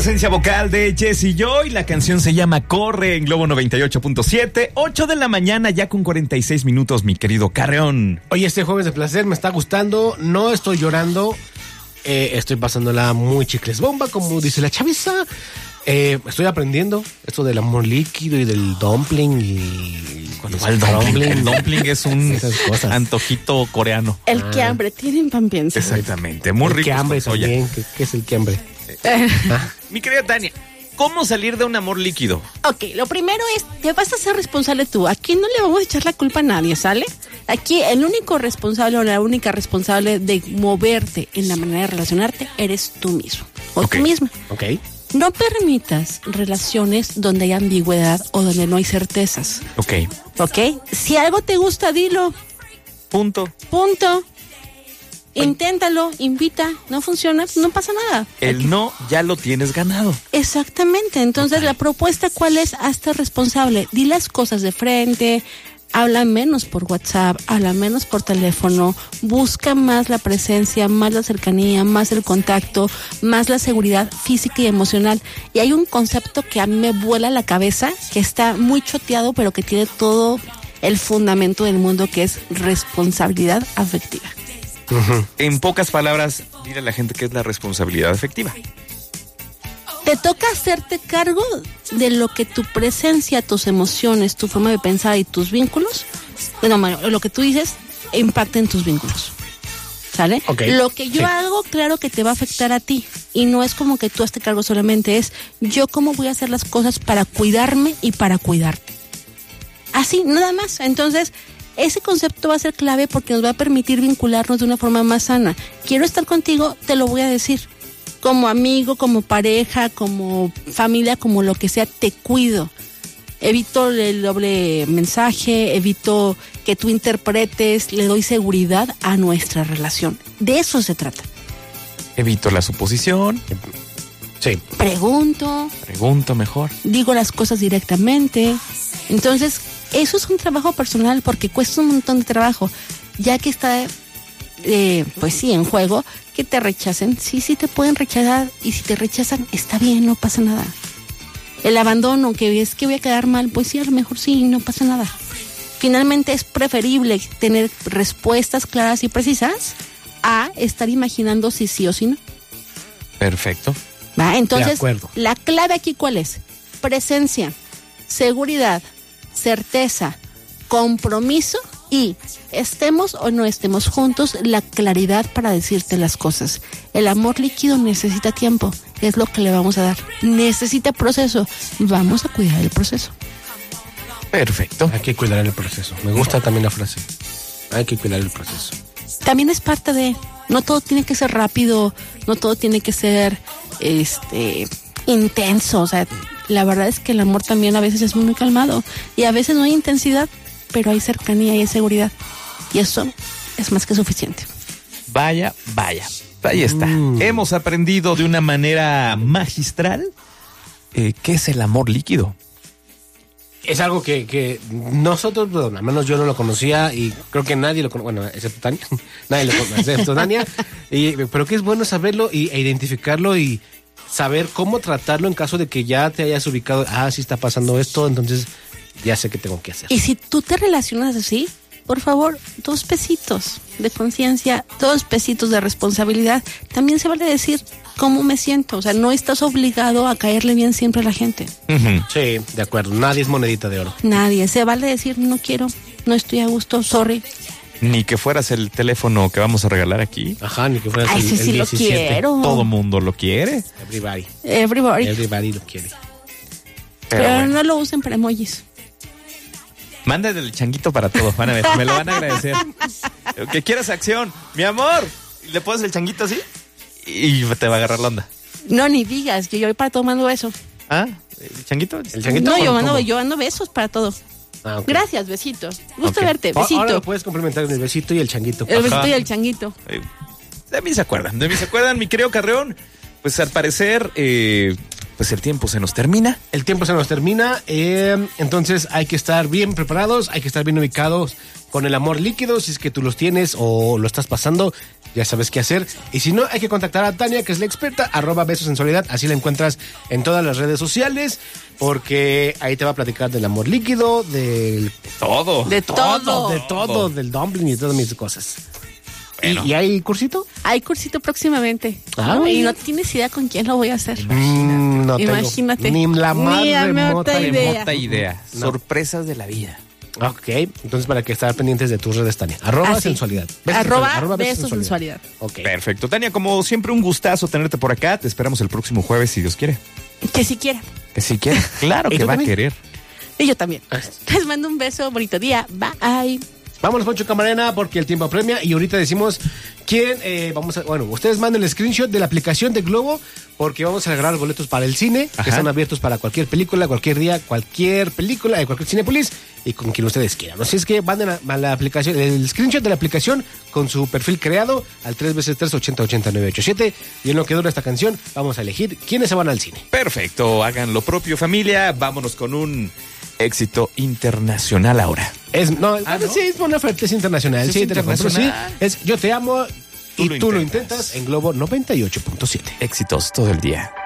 Presencia vocal de Jesse Joy, la canción se llama Corre en Globo 98.7, 8 de la mañana ya con 46 minutos, mi querido Carreón. Oye, este jueves de placer me está gustando, no estoy llorando, estoy pasándola muy chicles bomba, como dice la chaviza. Estoy aprendiendo esto del amor líquido y del dumpling y... ¿Cuál dumpling? El dumpling es un antojito coreano. El quiambre, tienen pan piensa. Exactamente, muy rico. El quiambre también, ¿qué es el quiambre? Mi querida Tania, ¿cómo salir de un amor líquido? Ok, lo primero es, te vas a ser responsable tú. Aquí no le vamos a echar la culpa a nadie, ¿sale? Aquí el único responsable o la única responsable de moverte en la manera de relacionarte eres tú mismo o tú misma. Ok. No permitas relaciones donde hay ambigüedad o donde no hay certezas. Ok. ¿Ok? Si algo te gusta, dilo. Punto. Inténtalo, invita, no funciona, no pasa nada. El no ya lo tienes ganado. Exactamente, entonces la propuesta ¿cuál es? Hazte responsable, di las cosas de frente, habla menos por WhatsApp, habla menos por teléfono, busca más la presencia, más la cercanía, más el contacto, más la seguridad física y emocional. Y hay un concepto que a mí me vuela la cabeza, que está muy choteado, pero que tiene todo el fundamento del mundo, que es responsabilidad afectiva. Uh-huh. En pocas palabras, dile a la gente qué es la responsabilidad afectiva. Te toca hacerte cargo de lo que tu presencia, tus emociones, tu forma de pensar y tus vínculos, lo que tú dices, impacta en tus vínculos. ¿Sale? Okay. Lo que yo hago, claro que te va a afectar a ti. Y no es como que tú hazte cargo solamente, es yo cómo voy a hacer las cosas para cuidarme y para cuidarte. Así, nada más. Entonces, ese concepto va a ser clave porque nos va a permitir vincularnos de una forma más sana. Quiero estar contigo, te lo voy a decir. Como amigo, como pareja, como familia, como lo que sea, te cuido. Evito el doble mensaje, evito que tú interpretes, le doy seguridad a nuestra relación. De eso se trata. Evito la suposición. Sí. Pregunto mejor. Digo las cosas directamente. Entonces, eso es un trabajo personal porque cuesta un montón de trabajo, ya que está, pues sí, en juego, que te rechacen. Sí te pueden rechazar y si te rechazan, está bien, no pasa nada. El abandono, que es que voy a quedar mal, pues sí, a lo mejor sí, no pasa nada. Finalmente es preferible tener respuestas claras y precisas a estar imaginando si sí o si no. Perfecto. ¿Va? Entonces, de acuerdo. La clave aquí ¿cuál es? Presencia, seguridad, certeza, compromiso y estemos o no estemos juntos, la claridad para decirte las cosas. El amor líquido necesita tiempo, es lo que le vamos a dar. Necesita proceso, vamos a cuidar el proceso. Perfecto. Hay que cuidar el proceso. Me gusta también la frase. Hay que cuidar el proceso. También es parte de, no todo tiene que ser rápido, no todo tiene que ser intenso, o sea, la verdad es que el amor también a veces es muy calmado y a veces no hay intensidad, pero hay cercanía y hay seguridad y eso es más que suficiente. Vaya, ahí está. Hemos aprendido de una manera magistral qué es el amor líquido. Es algo que nosotros, bueno, al menos yo no lo conocía y creo que nadie lo conoce, bueno, excepto Tania, nadie lo conoce, excepto Tania, pero que es bueno saberlo e identificarlo y saber cómo tratarlo en caso de que ya te hayas ubicado, sí está pasando esto, entonces ya sé qué tengo que hacer. Y si tú te relacionas así, por favor, 2 pesitos de conciencia, 2 pesitos de responsabilidad. También se vale decir cómo me siento, o sea, no estás obligado a caerle bien siempre a la gente. Uh-huh. Sí, de acuerdo, nadie es monedita de oro. Nadie, se vale decir no quiero, no estoy a gusto, sorry. Ni que fueras el teléfono que vamos a regalar aquí. Ajá, ni que fueras Ay, el sí 17. lo quiero. Todo mundo lo quiere. Everybody lo quiere. Pero bueno, no lo usen para emojis. Mándale el changuito para todos, van a ver, me lo van a agradecer. Que quieras acción, mi amor. Le pones el changuito así y te va a agarrar la onda. No, ni digas, yo voy para todo mando beso. ¿El changuito? ¿El changuito? No, yo mando besos para todo. Okay. Gracias, besito. Gusto verte, besito. Ahora lo puedes complementar con el besito y el changuito. El besito y el changuito. De mí se acuerdan, mi querido Carreón. Pues al parecer, pues el tiempo se nos termina. El tiempo se nos termina, entonces hay que estar bien preparados, hay que estar bien ubicados con el amor líquido, si es que tú los tienes o lo estás pasando, ya sabes qué hacer. Y si no, hay que contactar a Tania, que es la experta, @besosensualidad, así la encuentras en todas las redes sociales, porque ahí te va a platicar del amor líquido, del Todo. De todo. de todo, del dumpling y todas mis cosas. Bueno. ¿Y hay cursito? Hay cursito próximamente. Ah, Y no tienes idea con quién lo voy a hacer. No tengo Imagínate. ni la más Ni la remota remota idea. Remota idea. No. Sorpresas de la vida. Ok, entonces para que estar pendientes de tus redes, Tania. Así. @sensualidad. Besos sensualidad. Ok. Perfecto. Tania, como siempre, un gustazo tenerte por acá. Te esperamos el próximo jueves, si Dios quiere. Que si quiera. Que si quiere. Claro ¿Y que tú va a también? querer. Y yo también. Les mando un beso, bonito día. Bye. Vámonos, Poncho Camarena, porque el tiempo apremia y ahorita decimos quién ustedes manden el screenshot de la aplicación de Globo, porque vamos a regalar boletos para el cine, Ajá. que están abiertos para cualquier película, cualquier día, cualquier película, de cualquier Cinépolis y con quien ustedes quieran. Así es que manden a la aplicación, el screenshot de la aplicación con su perfil creado al 3x3 808987 y en lo que dura esta canción vamos a elegir quiénes se van al cine. Perfecto. Hagan lo propio, familia. Vámonos con un éxito internacional ahora. ¿no? ¿no? Sí, es una oferta, es internacional. Es Sí, te la compro, sí. internacional. Es Yo te amo Tú y lo tú lo intentas. intentas en Globo 98.7. Éxitos todo el día.